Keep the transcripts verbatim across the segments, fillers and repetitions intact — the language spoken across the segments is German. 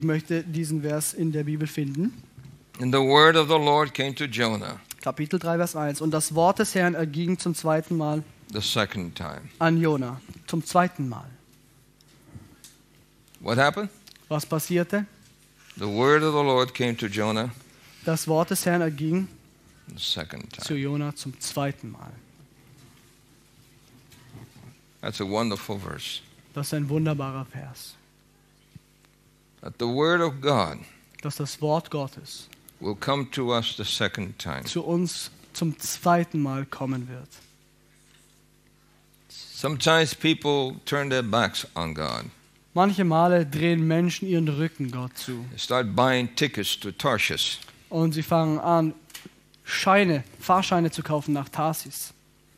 Ich möchte diesen Vers in der Bibel finden. And the word of the Lord came to Jonah Kapitel drei, Vers eins. Und das Wort des Herrn erging zum zweiten Mal the second time. an Jona. Zum zweiten Mal. What happened? Was passierte? The word of the Lord came to Jonah Das Wort des Herrn erging the second zu time. Jona zum zweiten Mal. That's a wonderful verse. Das ist ein wunderbarer Vers. That the word of God Dass das Wort Gottes will come to us the second time. zu uns zum zweiten Mal kommen wird. Sometimes people turn their backs on God. Manche Male drehen Menschen ihren Rücken Gott zu. They start buying tickets to Tarshish. Und sie fangen an, Scheine, Fahrscheine zu kaufen nach Tarsis.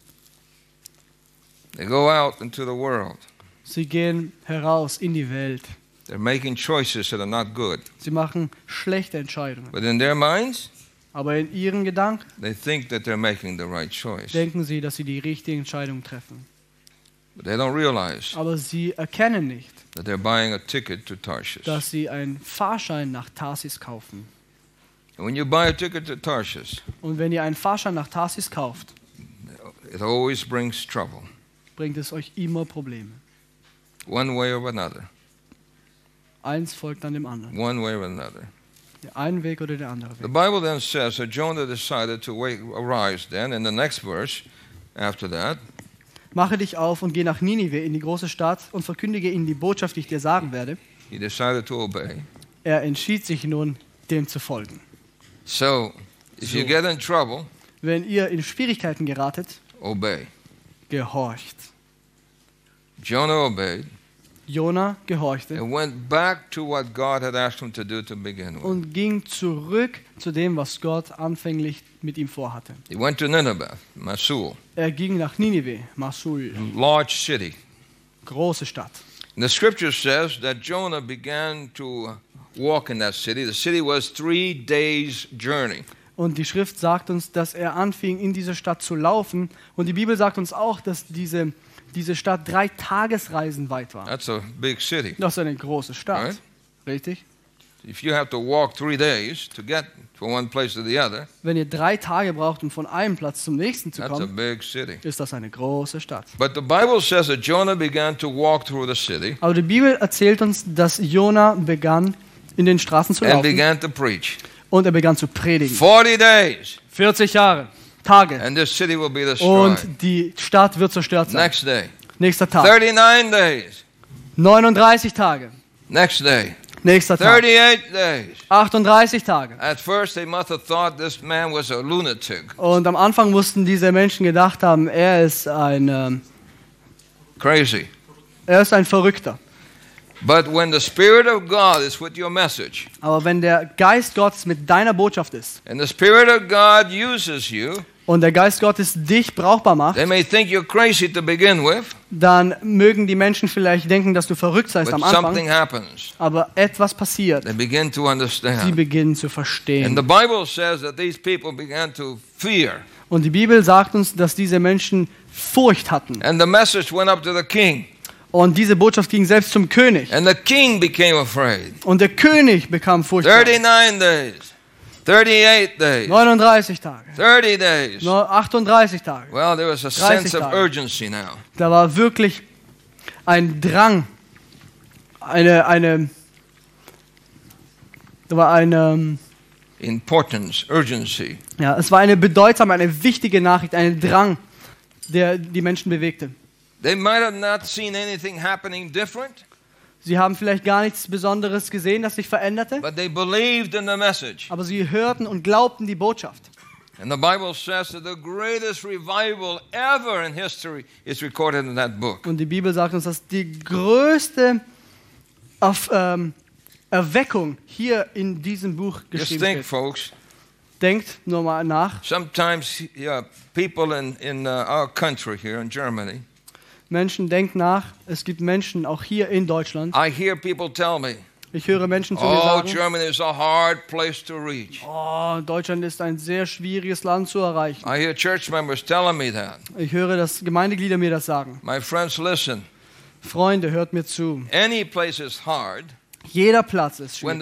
They go out into the world. Sie gehen heraus in die Welt. They're making choices that are not good. Sie machen schlechte Entscheidungen. But in their minds, Aber in ihren Gedanken they think that they're making the right choice. denken sie, dass sie die richtige Entscheidung treffen. But they don't realize Aber sie erkennen nicht, that they're buying a ticket to Tarshish. dass sie einen Fahrschein nach Tarsis kaufen. And when you buy a ticket to Tarshish, Und wenn ihr einen Fahrschein nach Tarsis kauft, it always brings trouble, bringt es euch immer Probleme. one way or another. Eins folgt dann dem anderen. One way or another. Der einen Weg oder der andere The Weg. Bible then says that Jonah decided to wait, arise then, in the next verse, after that, Mache dich auf und geh nach Ninive in die große Stadt und verkündige ihnen die Botschaft, die ich dir sagen werde. he decided to obey. Er entschied sich nun, dem zu folgen. So, if you So. get in trouble, Wenn ihr in Schwierigkeiten geratet, obey. gehorcht. Jonah obeyed Jona gehorchte and went back to what God had asked him to do to begin with. und ging zurück zu dem, was Gott anfänglich mit ihm vorhatte. He went to Nineveh, Mosul, Er ging nach Ninive, Masul, large city. große Stadt. And the scripture says that Jonah began to walk in that city. The city was three days' journey. Und die Schrift sagt uns, dass er anfing, in diese Stadt zu laufen. Und die Bibel sagt uns auch, dass diese, diese Stadt drei Tagesreisen weit war. That's a big city. Das ist eine große Stadt, Right. richtig? If you have to walk three days to get from one place to the other, Wenn ihr drei Tage braucht, um von einem Platz zum nächsten zu that's a kommen, big city. ist das eine große Stadt. But the Bible says that Jonah began to walk through the city Aber die Bibel erzählt uns, dass Jona begann, in den Straßen zu and laufen began to preach. und er begann zu predigen. forty days, vierzig Jahre, Tage. and this city will be destroyed. Und die Stadt wird zerstört sein. Next day, Nächster Tag. thirty-nine days. neununddreißig Tage. Next day, Nächster Tag. thirty-eight days. achtunddreißig Tage. At first, they must have thought this man was a lunatic, Und am Anfang mussten diese Menschen gedacht haben, er ist ein, ähm, crazy. er ist ein Verrückter. But when the Spirit of God is with your message, Aber wenn der Geist Gottes mit deiner Botschaft ist and the Spirit of God uses you, und der Geist Gottes dich brauchbar macht, they may think you're crazy to begin with, dann mögen die Menschen vielleicht denken, dass du verrückt seist but am something Anfang, happens. aber etwas passiert. They begin to Sie understand. beginnen zu And verstehen. the Bible says that these people began to fear. Und die Bibel sagt uns, dass diese Menschen Furcht hatten. And the message went up to the king. Und diese Botschaft ging selbst zum König. And the king became afraid. Und der König bekam Furcht. thirty-nine days, thirty-eight days, neununddreißig Tage, thirty days. nur achtunddreißig Tage. Well, there was a dreißig sense of Tage. urgency now. Da war wirklich ein Drang, eine, eine, da war eine, Importance, urgency. ja, es war eine bedeutsame, eine wichtige Nachricht, ein Drang, der die Menschen bewegte. They might have not seen anything happening different, Sie haben vielleicht gar nichts Besonderes gesehen, das sich veränderte, but they believed in the message. aber sie hörten und glaubten die Botschaft. And the Bible says that the greatest revival ever in history is recorded in that book. Und die Bibel sagt uns, dass die größte auf, ähm, Erweckung hier in diesem Buch Just geschrieben think, steht. folks. Denkt nur mal nach. Sometimes yeah, people in, in uh, our country here in Germany, Menschen, denkt nach. Es gibt Menschen auch hier in Deutschland. I hear people tell me, Ich höre Menschen zu mir oh, sagen, Germany is a hard place to reach. oh, Deutschland ist ein sehr schwieriges Land zu erreichen. I hear church members telling me that. Ich höre, dass Gemeindeglieder mir das sagen. My friends, listen. Freunde, hört mir zu. Any place is hard, Jeder Platz ist When schwierig.